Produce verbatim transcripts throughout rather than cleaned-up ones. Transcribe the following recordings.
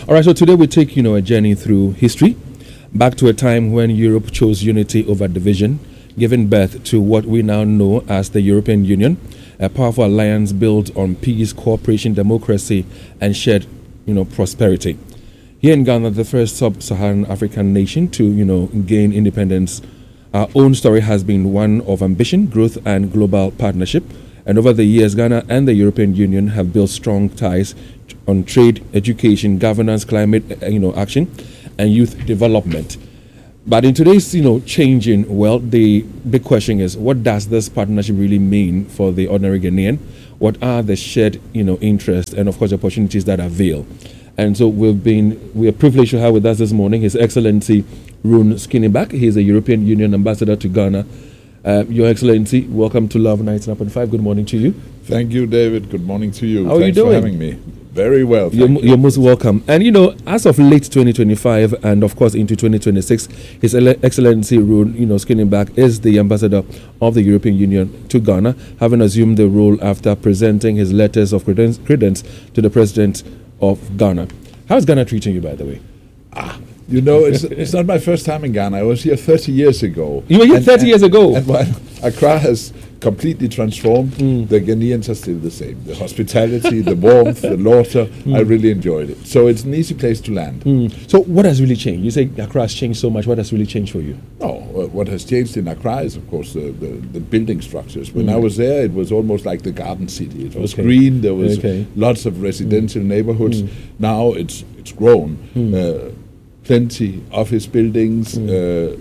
All right, so today we take, you know, a journey through history, back to a time when Europe chose unity over division, giving birth to what we now know as the European Union, a powerful alliance built on peace, cooperation, democracy, and shared, you know, prosperity. Here in Ghana, the first sub-Saharan African nation to, you know, gain independence, our own story has been one of ambition, growth, and global partnership. And over the years, Ghana and the European Union have built strong ties on trade, education, governance, climate, you know, action, and youth development. But in today's, you know, changing world, the big question is, what does this partnership really mean for the ordinary Ghanaian? What are the shared, you know, interests and, of course, opportunities that avail? And so we've been, we are privileged to have with us this morning His Excellency Roone Skinniback. He is a European Union ambassador to Ghana. Uh, Your Excellency, welcome to Love ninety-nine point five. Good morning to you. Thank you, David. Good morning to you. How Thanks are you doing? for having me. Very well. You're, Thank you. you're most welcome. And, you know, as of late twenty twenty-five and, of course, into twenty twenty-six, His Excellency Roone, you know, Skinniback is the ambassador of the European Union to Ghana, having assumed the role after presenting his letters of credence, credence to the President of Ghana. How is Ghana treating you, by the way? Ah, you know, it's, it's not my first time in Ghana. I was here thirty years ago. You were here and, thirty and, years ago? And while Accra has completely transformed, Mm. the Ghanaians are still the same. The hospitality, the warmth, the laughter, Mm. I really enjoyed it. So it's an easy place to land. Mm. So what has really changed? You say Accra has changed so much. What has really changed for you? No, uh, what has changed in Accra is, of course, uh, the, the building structures. When Mm. I was there, it was almost like the Garden City. It was Okay. green. There was Okay. lots of residential neighborhoods. Mm. Now it's it's grown. Mm. Uh, plenty office buildings, Mm. uh,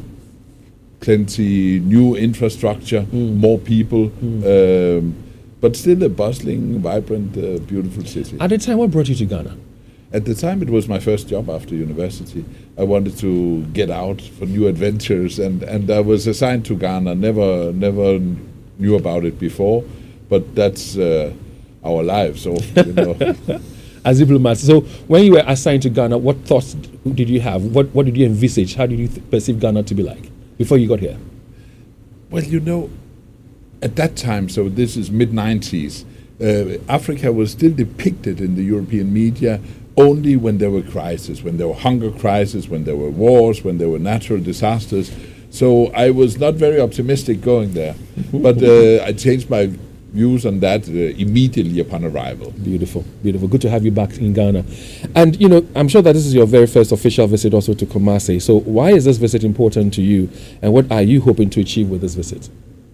plenty new infrastructure, Mm. more people, Mm. um, but still a bustling, vibrant, uh, beautiful city. At the time, what brought you to Ghana? At the time, it was my first job after university. I wanted to get out for new adventures, and, and I was assigned to Ghana. Never never knew about it before, but that's uh, our lives. So, you know. As diplomats. So when you were assigned to Ghana, what thoughts did you have? What what did you envisage? How did you th- perceive Ghana to be like before you got here? Well, you know, at that time, so this is mid nineties, uh, Africa was still depicted in the European media only when there were crises, when there were hunger crises, when there were wars, when there were natural disasters. So I was not very optimistic going there. But uh, I changed my views on that uh, immediately upon arrival. Beautiful, beautiful. Good to have you back in Ghana. And, you know, I'm sure that this is your very first official visit also to Kumasi. So why is this visit important to you, and what are you hoping to achieve with this visit?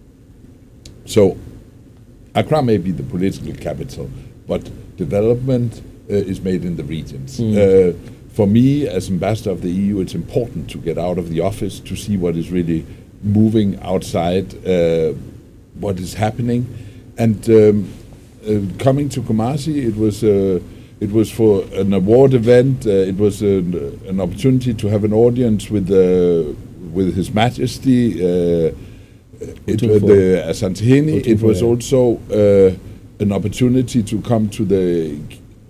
So Accra may be the political capital, but development uh, is made in the regions. Mm. Uh, for me, as ambassador of the E U, it's important to get out of the office to see what is really moving outside, uh, what is happening. And um, uh, coming to Kumasi, it was uh, it was for an award event. Uh, it was an, an opportunity to have an audience with uh, with His Majesty. Uh, it, uh, the Asantehene. It was also uh, an opportunity to come to the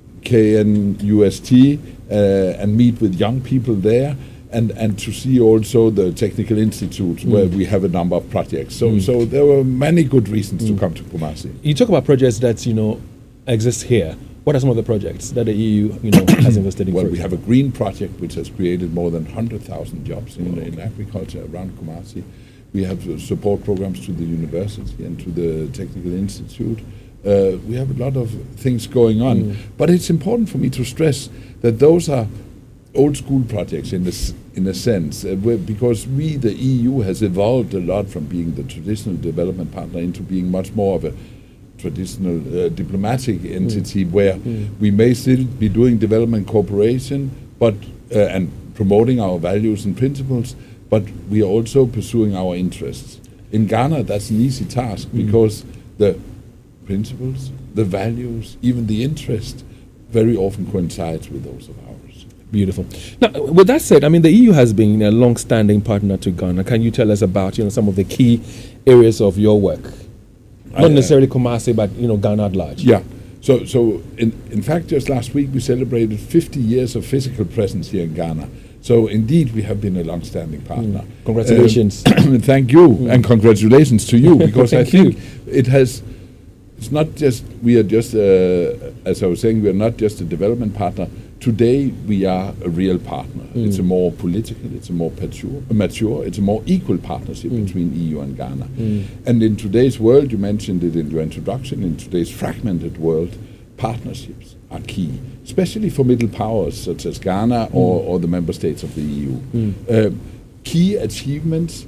K N U S T uh, and meet with young people there. And, and to see also the Technical Institute mm. where we have a number of projects. So mm. so there were many good reasons mm. to come to Kumasi. You talk about projects that, you know, exist here. What are some of the projects that the E U, you know, has invested in? Well, we have a green project which has created more than one hundred thousand jobs in, in agriculture around Kumasi. We have uh, support programs to the university and to the Technical Institute. Uh, we have a lot of things going on. Mm. But it's important for me to stress that those are old school projects in a, in a sense, uh, because we, the E U, has evolved a lot from being the traditional development partner into being much more of a traditional uh, diplomatic entity mm. where mm. we may still be doing development cooperation but uh, and promoting our values and principles, but we are also pursuing our interests. In Ghana, that's an easy task mm. because the principles, the values, even the interest very often coincides with those of ours. Beautiful. Now, with that said, I mean, the E U has been a long-standing partner to Ghana. Can you tell us about, you know, some of the key areas of your work? Not I, necessarily Kumasi, but, you know, Ghana at large. Yeah. So, so in, in fact, just last week we celebrated fifty years of physical presence here in Ghana. So, indeed, we have been a long-standing partner. Mm. Congratulations. Um, thank you, mm. and congratulations to you, because I think you. it has it's not just, we are just, uh, as I was saying, we are not just a development partner. Today, we are a real partner. Mm. It's a more political, it's a more mature, mature it's a more equal partnership mm. between E U and Ghana. Mm. And in today's world, you mentioned it in your introduction, in today's fragmented world, partnerships are key, especially for middle powers such as Ghana mm. or, or the member states of the E U. Mm. Uh, key achievements,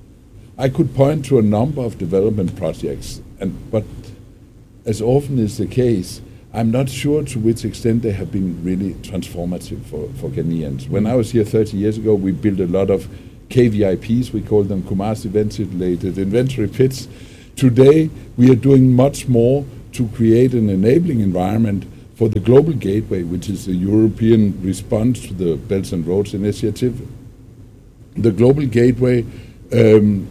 I could point to a number of development projects, and but as often is the case, I'm not sure to which extent they have been really transformative for, for Ghanaians. When I was here thirty years ago, we built a lot of K V I Ps, we call them Kumasi ventilated inventory pits. Today, we are doing much more to create an enabling environment for the Global Gateway, which is a European response to the Belts and Roads Initiative. The Global Gateway um,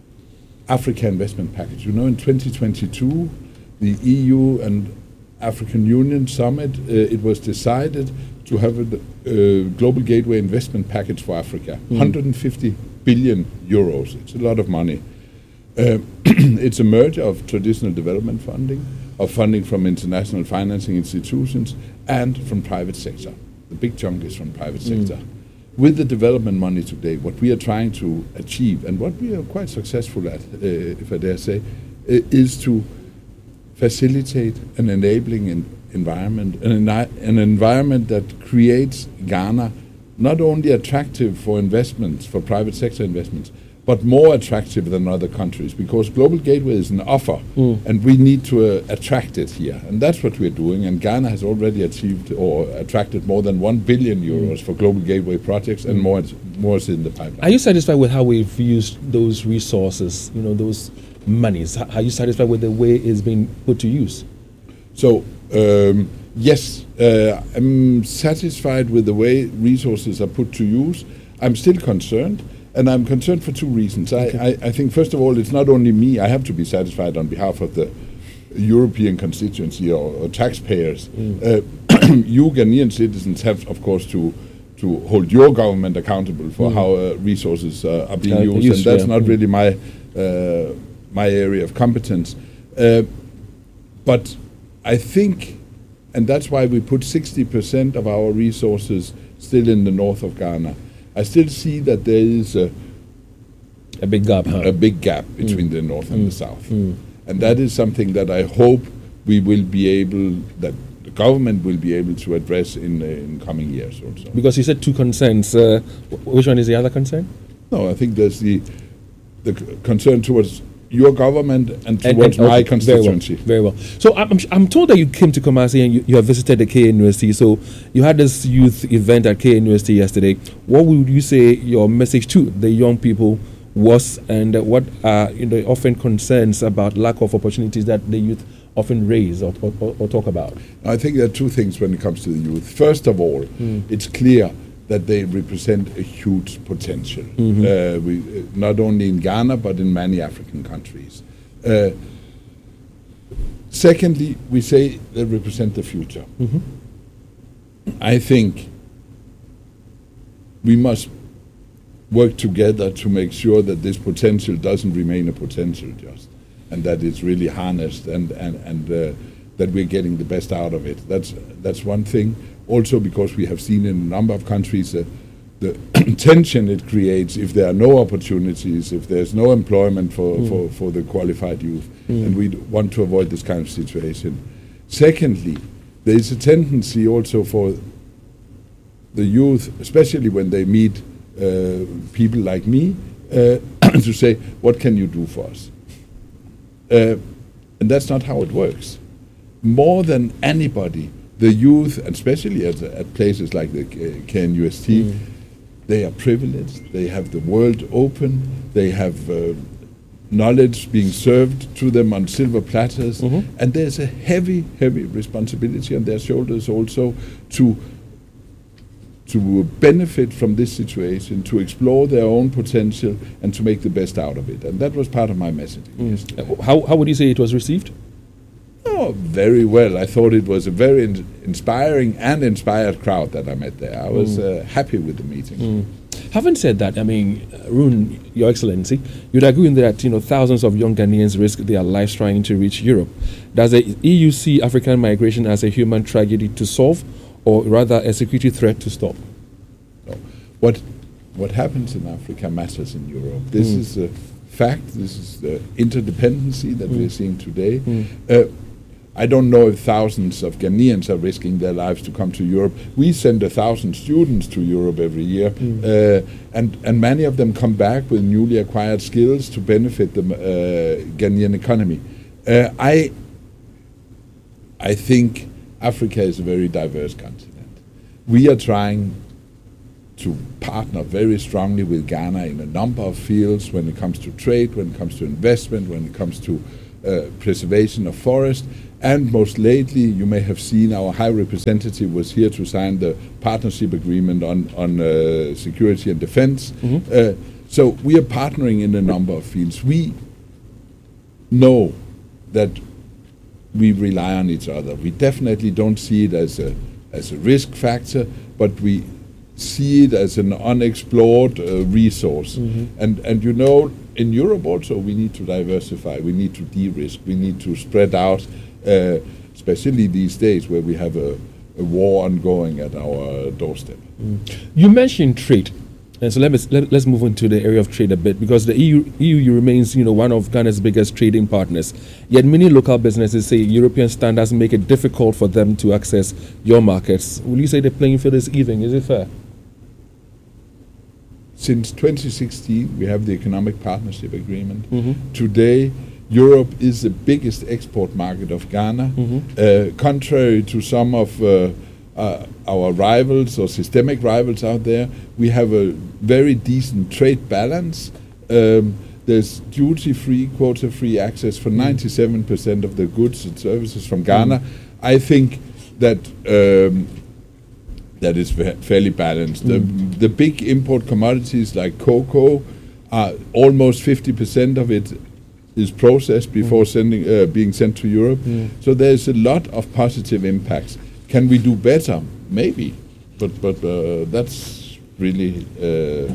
Africa Investment Package. You know, in twenty twenty-two, the E U and African Union Summit, uh, it was decided to have a uh, Global Gateway investment package for Africa, mm. one hundred fifty billion euros. It's a lot of money. Uh, it's a merger of traditional development funding, of funding from international financing institutions, and from private sector. The big chunk is from private mm. sector. With the development money today, what we are trying to achieve, and what we are quite successful at, uh, if I dare say, uh, is to facilitate an enabling en- environment, an, en- an environment that creates Ghana not only attractive for investments, for private sector investments, but more attractive than other countries, because Global Gateway is an offer, mm. and we need to uh, attract it here. And that's what we're doing, and Ghana has already achieved or attracted more than one billion euros mm. for Global Gateway projects, and more, more is in the pipeline. Are you satisfied with how we've used those resources, you know, those monies? Are you satisfied with the way it's being put to use? So, um, yes, uh, I'm satisfied with the way resources are put to use. I'm still concerned, and I'm concerned for two reasons. Okay. I, I, I think, first of all, it's not only me. I have to be satisfied on behalf of the European constituency or, or taxpayers. Mm. Uh, you Ghanaian citizens have, of course, to to hold your government accountable for mm. how uh, resources uh, are being uh, used, used, and that's yeah. not mm. really my uh, my area of competence. Uh, but I think, and that's why we put sixty percent of our resources still in the north of Ghana. I still see that there is a, a big gap, huh? a big gap between mm. the north and mm. the south. Mm. And that is something that I hope we will be able, that the government will be able to address in, uh, in coming years also. Because you said two concerns. Uh, which one is the other concern? No, I think there's the, the c- concern towards your government and towards and, and, my okay, constituency. Very well. Very well. So I'm, I'm told that you came to Kumasi and you, you have visited the K University. So you had this youth event at K University yesterday. What would you say your message to the young people was, and uh, what are you know, often concerns about lack of opportunities that the youth often raise or, or, or talk about? I think there are two things when it comes to the youth. First of all, mm. it's clear that they represent a huge potential, mm-hmm. uh, we, uh, not only in Ghana, but in many African countries. Uh, secondly, we say they represent the future. Mm-hmm. I think we must work together to make sure that this potential doesn't remain a potential just, and that it's really harnessed, and, and, and uh, that we're getting the best out of it. That's, that's one thing. Also, because we have seen in a number of countries uh, the tension it creates if there are no opportunities, if there's no employment for, mm. for, for the qualified youth, mm. and we want to avoid this kind of situation. Secondly, there is a tendency also for the youth, especially when they meet uh, people like me, uh, to say, what can you do for us? Uh, and that's not how it works. More than anybody, the youth, especially at, at places like the K N U S T, mm. they are privileged, they have the world open, they have uh, knowledge being served to them on silver platters, mm-hmm. and there's a heavy, heavy responsibility on their shoulders also to to benefit from this situation, to explore their own potential, and to make the best out of it. And that was part of my messaging. Mm. How, how would you say it was received? Oh, very well. I thought it was a very in- inspiring and inspired crowd that I met there. I was mm. uh, happy with the meeting. Mm. Having said that, I mean, Rune, Your Excellency, you'd agree that, you know, thousands of young Ghanaians risk their lives trying to reach Europe. Does the E U see African migration as a human tragedy to solve, or rather a security threat to stop? No. What what happens in Africa matters in Europe. This mm. is a fact. This is the interdependency that mm. we're seeing today. Mm. Uh, I don't know if thousands of Ghanaians are risking their lives to come to Europe. We send a thousand students to Europe every year, mm. uh, and, and many of them come back with newly acquired skills to benefit the uh, Ghanaian economy. Uh, I, I think Africa is a very diverse continent. We are trying to partner very strongly with Ghana in a number of fields when it comes to trade, when it comes to investment, when it comes to uh, preservation of forest. And most lately, you may have seen our High Representative was here to sign the partnership agreement on, on uh, security and defense. Mm-hmm. Uh, so we are partnering in a number of fields. We know that we rely on each other. We definitely don't see it as a, as a risk factor, but we see it as an unexplored uh, resource. Mm-hmm. And, and you know, in Europe also, we need to diversify. We need to de-risk. We need to spread out. Uh, especially these days where we have a, a war ongoing at our doorstep. Mm. You mentioned trade, and so let us, let, let's move into the area of trade a bit, because the E U, E U remains, you know, one of Ghana's biggest trading partners. Yet many local businesses say European standards make it difficult for them to access your markets. Will you say the playing field is even? Is it fair? Since twenty sixteen, we have the Economic Partnership Agreement. Mm-hmm. Today, Europe is the biggest export market of Ghana. Mm-hmm. Uh, contrary to some of uh, uh, our rivals or systemic rivals out there, we have a very decent trade balance. Um, there's duty-free, quota-free access for mm-hmm. ninety-seven percent of the goods and services from Ghana. Mm-hmm. I think that um, that is fa- fairly balanced. Mm-hmm. The, the big import commodities like cocoa, are almost fifty percent of it is processed before mm. sending, uh, being sent to Europe. Mm. So there's a lot of positive impacts. Can we do better? Maybe, but but uh, that's really uh,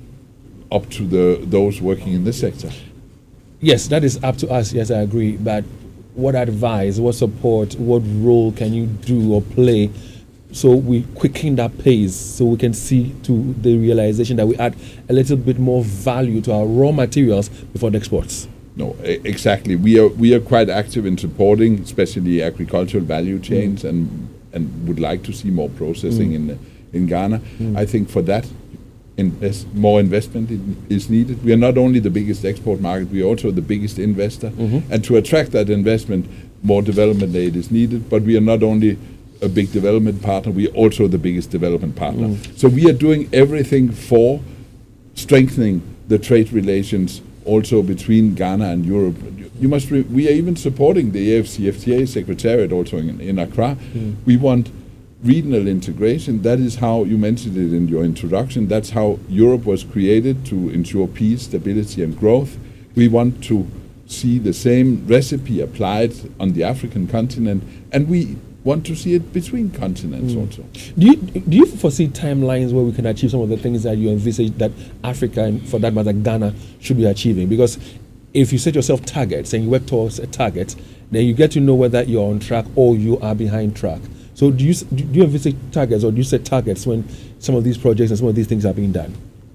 up to the those working in this sector. Yes, that is up to us. Yes, I agree. But what advice, what support, what role can you do or play so we quicken that pace, so we can see to the realization that we add a little bit more value to our raw materials before the exports? No, exactly. We are we are quite active in supporting, especially agricultural value chains, mm. and and would like to see more processing mm. in in Ghana. Mm. I think for that, invest, more investment is needed. We are not only the biggest export market, we are also the biggest investor, mm-hmm. and to attract that investment, more development aid is needed. But we are not only a big development partner, we are also the biggest development partner. Mm. So we are doing everything for strengthening the trade relations also between Ghana and Europe. You must. Re- we are even supporting the A F C F T A Secretariat also in, in Accra. Mm. We want regional integration. That is how you mentioned it in your introduction. That's how Europe was created, to ensure peace, stability, and growth. We want to see the same recipe applied on the African continent, and we want to see it between continents mm. also. Do you do you foresee timelines where we can achieve some of the things that you envisage that Africa, and for that matter Ghana, should be achieving? Because if you set yourself targets and you work towards a target, then you get to know whether you're on track or you are behind track. So do you do you envisage targets, or do you set targets when some of these projects and some of these things are being done?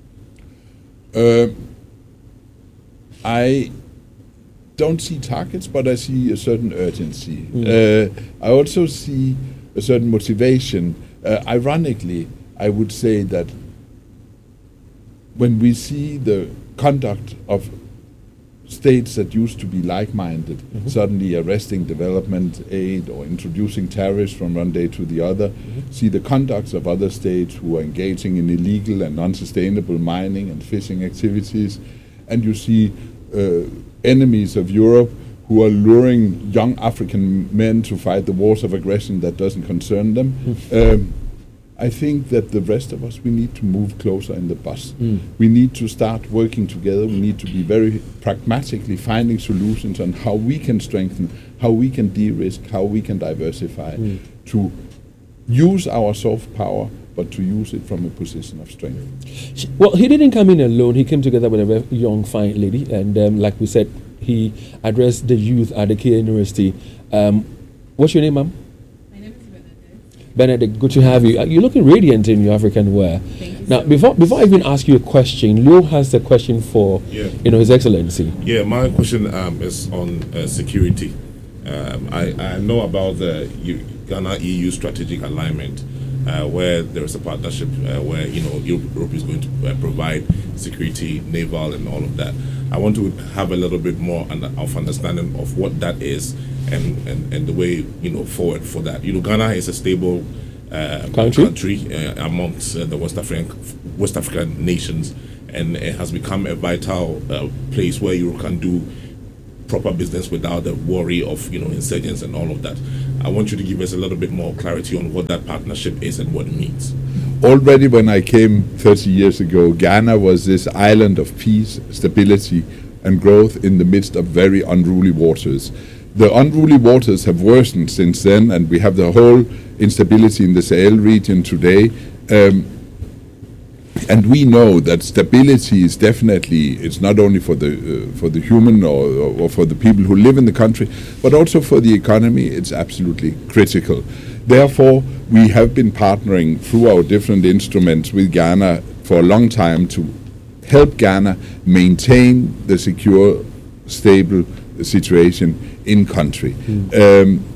Uh, I don't see targets, but I see a certain urgency. Mm. Uh, I also see a certain motivation. Uh, ironically, I would say that when we see the conduct of states that used to be like-minded mm-hmm. suddenly arresting development aid or introducing tariffs from one day to the other, mm-hmm. see the conducts of other states who are engaging in illegal and unsustainable mining and fishing activities, and you see uh, enemies of Europe who are luring young African men to fight the wars of aggression that doesn't concern them. Mm. Um, I think that the rest of us, we need to move closer in the bus. Mm. We need to start working together. We need to be very pragmatically finding solutions on how we can strengthen, how we can de-risk, how we can diversify, mm. to use our soft power but to use it from a position of strength. Well, he didn't come in alone. He came together with a very young, fine lady, and um, like we said, he addressed the youth at the K University. Um, what's your name, ma'am? My name is Benedict. Benedict, good to have you. Uh, You're looking radiant in your African wear. Thank you Now, so before much. before I even ask you a question, Leo has a question for Yeah. you know His Excellency. Yeah, my question um, is on uh, security. Um, I, I know about the U- Ghana E U strategic alignment, uh, where there is a partnership uh, where you know Europe is going to uh, provide security, naval, and all of that. I want to have a little bit more under, of understanding of what that is and, and, and the way you know forward for that. You know, Ghana is a stable uh, Country? country uh, amongst uh, the West African West African nations, and it has become a vital uh, place where you can do proper business without the worry of you know insurgents and all of that. I want you to give us a little bit more clarity on what that partnership is and what it means. Already when I came thirty years ago, Ghana was this island of peace, stability, and growth in the midst of very unruly waters. The unruly waters have worsened since then, and we have the whole instability in the Sahel region today. Um, and we know that stability is definitely, it's not only for the uh, for the human or, or for the people who live in the country, but also for the economy. It's absolutely critical. Therefore, we have been partnering through our different instruments with Ghana for a long time to help Ghana maintain the secure, stable situation in country. Mm. Um,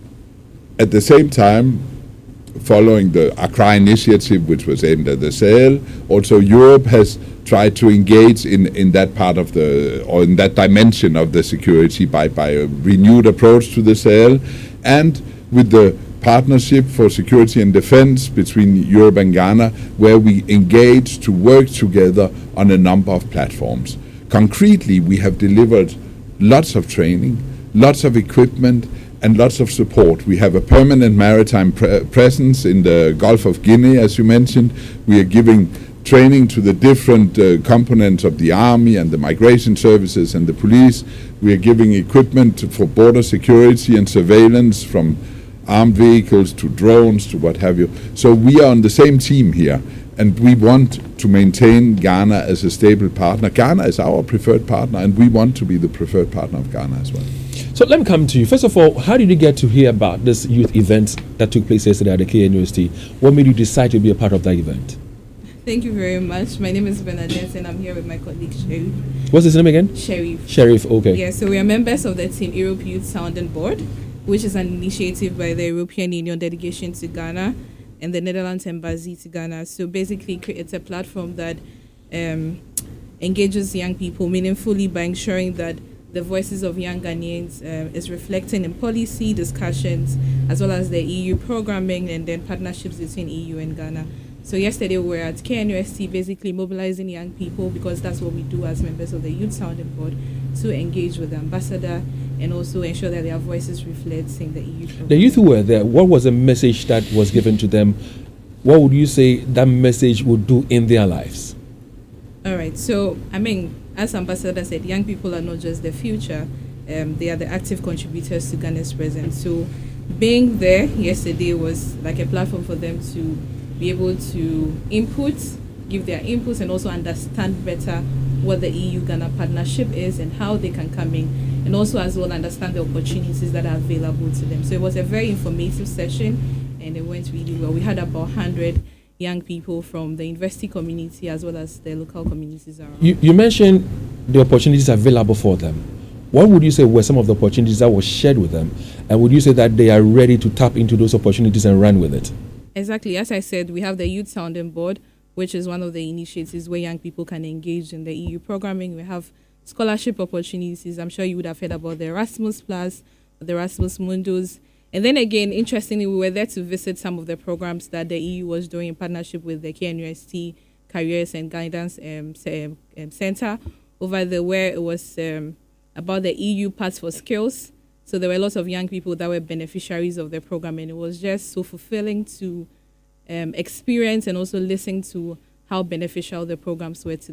at the same time, following the Accra Initiative, which was aimed at the Sahel, also Europe has tried to engage in, in that part of the, or in that dimension of the security by, by a renewed approach to the Sahel, and with the Partnership for Security and Defense between Europe and Ghana, where we engage to work together on a number of platforms. Concretely, we have delivered lots of training, lots of equipment, and lots of support. We have a permanent maritime pre- presence in the Gulf of Guinea, as you mentioned. We are giving training to the different uh, components of the army and the migration services and the police. We are giving equipment for border security and surveillance, from armed vehicles to drones to what have you. So we are on the same team here, and we want to maintain Ghana as a stable partner. Ghana is our preferred partner, and we want to be the preferred partner of Ghana as well. So let me come to you. First of all, how did you get to hear about this youth event that took place yesterday at the K University? What made you decide to be a part of that event? Thank you very much. My name is Bernadette, and I'm here with my colleague Sherif. What's his name again? Sherif. Sheriff, okay. Yeah, so we are members of the Team Europe Youth Sounding Board, which is an initiative by the European Union delegation to Ghana and the Netherlands Embassy to Ghana. So basically, it's a platform that um, engages young people meaningfully by ensuring that the voices of young Ghanaians uh, is reflecting in policy discussions, as well as the E U programming and then partnerships between E U and Ghana. So yesterday we were at K N U S T, basically mobilizing young people, because that's what we do as members of the Youth Sounding Board, to engage with the ambassador and also ensure that their voices reflect in the E U program. The youth who were there, what was the message that was given to them? What would you say that message would do in their lives? All right, so I mean, as Ambassador said, young people are not just the future, um, they are the active contributors to Ghana's present. So being there yesterday was like a platform for them to be able to input, give their inputs, and also understand better what the E U-Ghana partnership is and how they can come in, and also as well understand the opportunities that are available to them. So it was a very informative session, and it went really well. We had about one hundred young people from the university community as well as the local communities around. You, you mentioned the opportunities available for them. What would you say were some of the opportunities that were shared with them? And would you say that they are ready to tap into those opportunities and run with it? Exactly. As I said, we have the Youth Sounding Board, which is one of the initiatives where young people can engage in the E U programming. We have scholarship opportunities. I'm sure you would have heard about the Erasmus Plus, the Erasmus Mundus. And then again, interestingly, we were there to visit some of the programs that the E U was doing in partnership with the K N U S T Careers and Guidance um, um, Center over there, where it was um, about the E U Paths for Skills. So there were lots of young people that were beneficiaries of the program, and it was just so fulfilling to um, experience and also listen to how beneficial the programs were to them.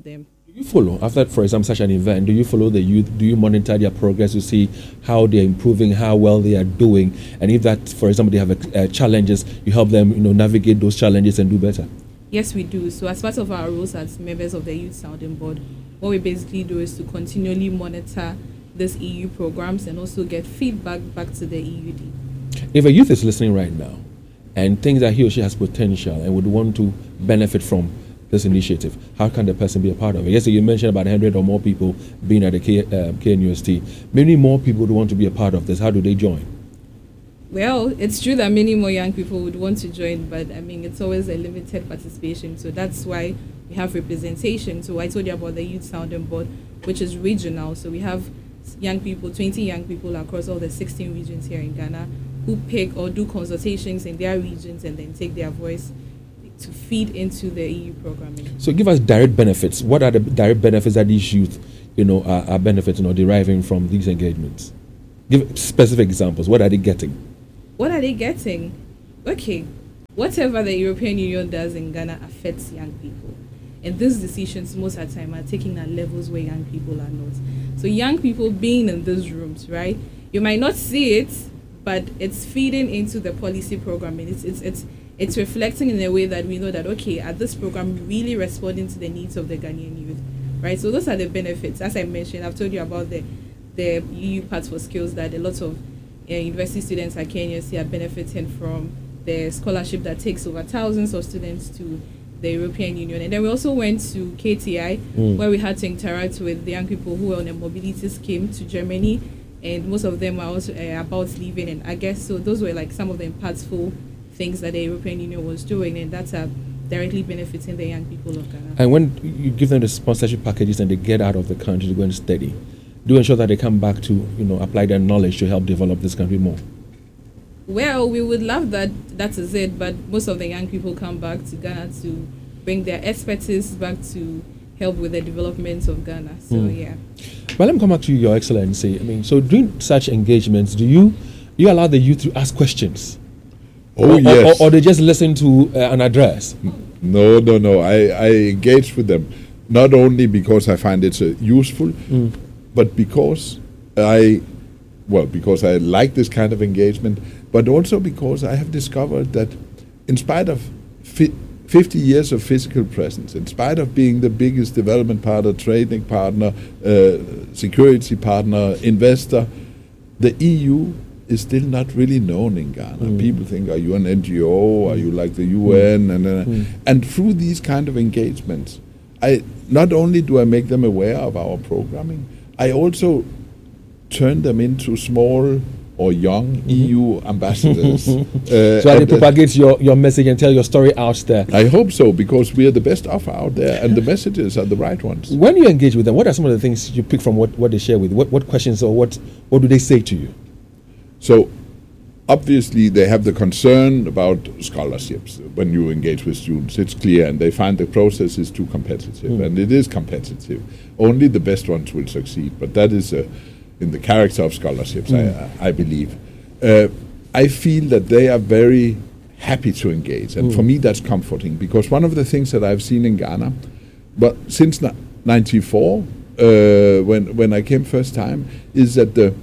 Do you follow, after, for example, such an event, do you follow the youth? Do you monitor their progress to see how they're improving, how well they are doing? And if that, for example, they have a, uh, challenges, you help them, you know, navigate those challenges and do better? Yes, we do. So as part of our roles as members of the Youth Sounding Board, what we basically do is to continually monitor these E U programs and also get feedback back to the E U D. If a youth is listening right now and thinks that he or she has potential and would want to benefit from this initiative, how can the person be a part of it? Yes, you mentioned about one hundred or more people being at the K, uh, K N U S T. Many more people would want to be a part of this. How do they join? Well, it's true that many more young people would want to join, but I mean, it's always a limited participation. So that's why we have representation. So I told you about the Youth Sounding Board, which is regional. So we have young people, twenty young people across all the sixteen regions here in Ghana who pick or do consultations in their regions and then take their voice to feed into the E U programming. So give us direct benefits. What are the direct benefits that these youth, you know, are, are benefiting or deriving from these engagements? Give specific examples. What are they getting? What are they getting? Okay, whatever the European Union does in Ghana affects young people. And these decisions most of the time are taken at levels where young people are not. So young people being in these rooms, right? You might not see it, but it's feeding into the policy programming. It's it's it's it's reflecting in a way that we know that, okay, at this program, we're really responding to the needs of the Ghanaian youth, right? So those are the benefits. As I mentioned, I've told you about the, the E U Paths for Skills that a lot of uh, university students at K N U S T are benefiting from, the scholarship that takes over thousands of students to the European Union. And then we also went to K T I, mm. where we had to interact with the young people who were on a mobility scheme to Germany, and most of them were also uh, about leaving. And I guess so those were like some of the impactful things that the European Union was doing, and that's uh, directly benefiting the young people of Ghana. And when you give them the sponsorship packages and they get out of the country to go and study, do ensure that they come back to, you know, apply their knowledge to help develop this country more? Well, we would love that that is it, but most of the young people come back to Ghana to bring their expertise back to help with the development of Ghana. So, mm. yeah. Well, let me come back to you, Your Excellency. I mean, so during such engagements, do you you allow the youth to ask questions? Oh, or, yes. Or, or they just listen to uh, an address? No, no, no. I, I engage with them, not only because I find it uh, useful, mm. but because I, well, because I like this kind of engagement, but also because I have discovered that in spite of fi- fifty years of physical presence, in spite of being the biggest development partner, trading partner, uh, security partner, investor, the E U is still not really known in Ghana. Mm. People think, are you an N G O? Are you like the U N? Mm. And, uh, mm. and through these kind of engagements, I not only do I make them aware of our programming, I also turn them into small or young mm-hmm. E U ambassadors. uh, so they propagate your, your message and tell your story out there. I hope so, because we are the best offer out there, and the messages are the right ones. When you engage with them, what are some of the things you pick from what, what they share with you? What, what questions or what, what do they say to you? So, obviously, they have the concern about scholarships. When you engage with students, it's clear, and they find the process is too competitive, mm. and it is competitive. Only the best ones will succeed, but that is uh, in the character of scholarships, mm. I, I believe. Uh, I feel that they are very happy to engage, and mm. for me that's comforting, because one of the things that I've seen in Ghana, but since ninety-four, uh, when when I came first time, is that the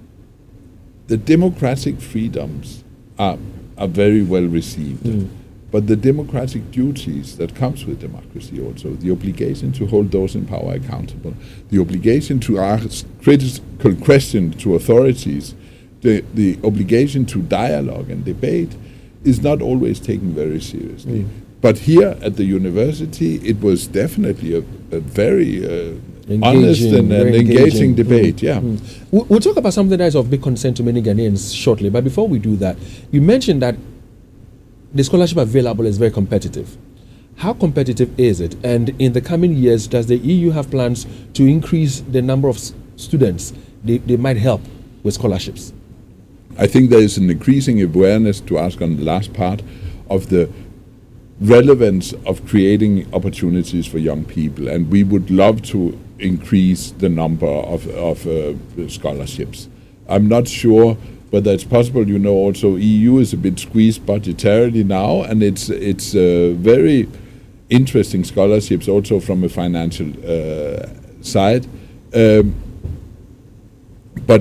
the democratic freedoms are are very well received. Mm. But the democratic duties that comes with democracy also, the obligation to hold those in power accountable, the obligation to ask critical questions to authorities, the, the obligation to dialogue and debate is not always taken very seriously. Mm. But here at the university, it was definitely a, a very uh, honest and, and engaging, engaging debate. Mm. Yeah, mm. We'll, we'll talk about something that is of big concern to many Ghanaians shortly. But before we do that, you mentioned that the scholarship available is very competitive. How competitive is it? And in the coming years, does the E U have plans to increase the number of s- students they, they might help with scholarships? I think there is an increasing awareness, to ask on the last part, of the relevance of creating opportunities for young people, and we would love to increase the number of, of uh, scholarships. I'm not sure whether it's possible. You know, also E U is a bit squeezed budgetarily now, and it's it's uh, very interesting scholarships also from a financial uh, side. Um, but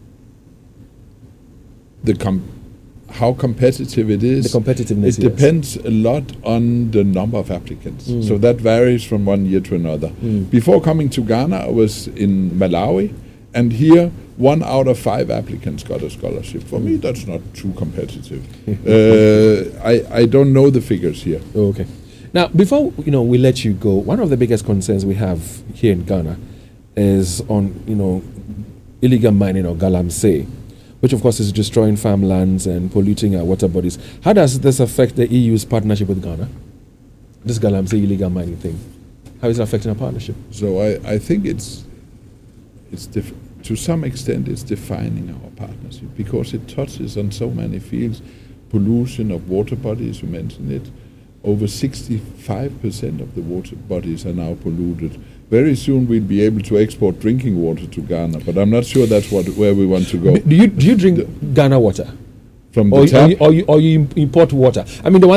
the com- how competitive it is, The competitiveness, it yes. depends a lot on the number of applicants. Mm. So that varies from one year to another. Mm. Before coming to Ghana, I was in Malawi, and here one out of five applicants got a scholarship. For me, that's not too competitive. uh, I, I don't know the figures here. Oh, okay. Now, before you know, we let you go. One of the biggest concerns we have here in Ghana is on you know illegal mining or galamsey, which of course is destroying farmlands and polluting our water bodies. How does this affect the E U's partnership with Ghana? This galamsey illegal mining thing, how is it affecting our partnership? So I, I think it's it's def- to some extent it's defining our partnership because it touches on so many fields. Pollution of water bodies, you mentioned it. Over sixty-five percent of the water bodies are now polluted. Very soon we'll be able to export drinking water to Ghana, but I'm not sure that's what where we want to go. Do you do you drink Ghana water? From Or, the or, tap? you, or, you, or you import water? I mean, the ones